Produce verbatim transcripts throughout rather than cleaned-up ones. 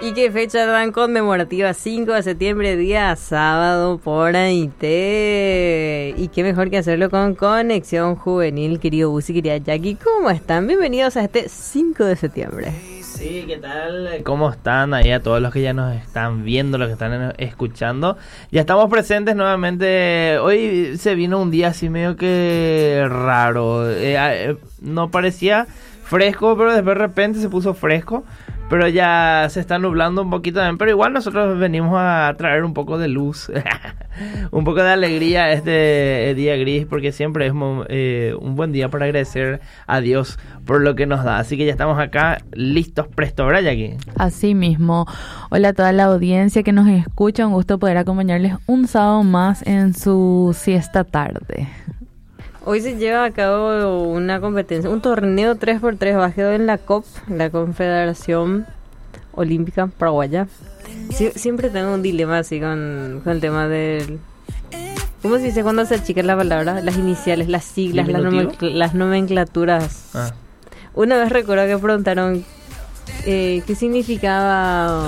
¿Y qué fecha tan conmemorativa? cinco de septiembre, día sábado por Aité. Y qué mejor que hacerlo con Conexión Juvenil, querido Busi, querida Jackie. ¿Cómo están? Bienvenidos a este cinco de septiembre. Sí, ¿qué tal? ¿Cómo están ahí a todos los que ya nos están viendo, los que están escuchando? Ya estamos presentes nuevamente. Hoy se vino un día así medio que raro. Eh, no parecía fresco, pero después de repente se puso fresco. Pero ya se está nublando un poquito también. Pero igual nosotros venimos a traer un poco de luz. Un poco de alegría a este día gris. Porque siempre es eh, un buen día para agradecer a Dios por lo que nos da. Así que ya estamos acá listos, presto, ¿verdad, Jackie? Así mismo. Hola a toda la audiencia que nos escucha. Un gusto poder acompañarles un sábado más en su siesta tarde. Hoy se lleva a cabo una competencia, un torneo tres por tres básquetbol en la C O P, la Confederación Olímpica Paraguaya. Sie- siempre tengo un dilema así con, con el tema del... ¿Cómo se dice cuando se achica la palabra? Las iniciales, las siglas, las, nomencl- las nomenclaturas. Ah. Una vez recuerdo que preguntaron eh, qué significaba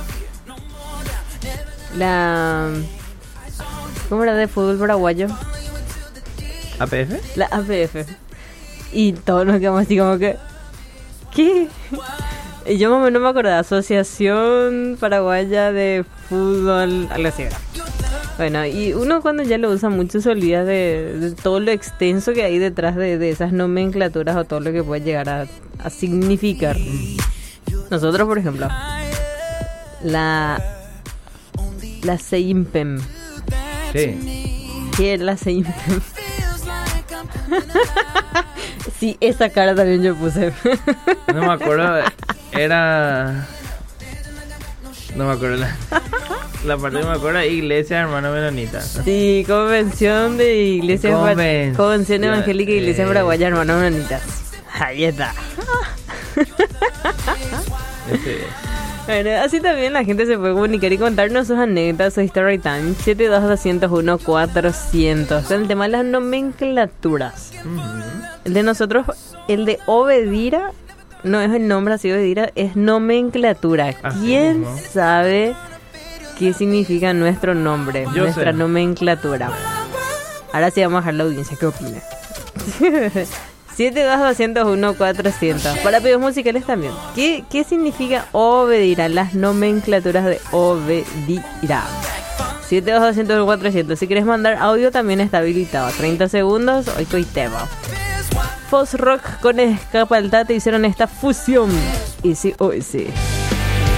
la... ¿Cómo era de fútbol paraguayo? ¿A P F? La A P F. Y todos nos quedamos así como que... ¿Qué? Y yo más o menos me acordaba. Asociación Paraguaya de Fútbol, algo así era. Bueno, y uno cuando ya lo usa mucho se olvida de, de todo lo extenso que hay detrás de, de esas nomenclaturas o todo lo que puede llegar a, a significar. Nosotros, por ejemplo, la... La CEIMPEM. Sí. ¿Qué es la CEIMPEM? Sí, esa cara también yo puse. No me acuerdo, era... No me acuerdo la, la parte que me acuerdo, Iglesia Hermana Menonita. Sí, Convención de Iglesia Conven... Convención Evangélica y Iglesia eh... Paraguaya Hermana Menonita. Ahí está. Ese es. Bueno, así también la gente se puede comunicar y contarnos sus anécdotas, su story time. siete dos dos cero uno cuatrocientos. Con el tema de las nomenclaturas. Uh-huh. El de nosotros, el de Obedira, no es el nombre así, Obedira, es nomenclatura. Así ¿Quién mismo sabe qué significa nuestro nombre? Yo nuestra sé. nomenclatura. Ahora sí vamos a dejar la audiencia, ¿qué opina? siete dos dos cero uno cuatrocientos. Para pedidos musicales también. ¿Qué, qué significa Obedira? Las nomenclaturas de Obedira. siete dos dos cero uno cuatrocientos. Si quieres mandar audio también está habilitado. treinta segundos, hoy con tema. Post Rock con Escapaltate hicieron esta fusión. Y sí, hoy sí.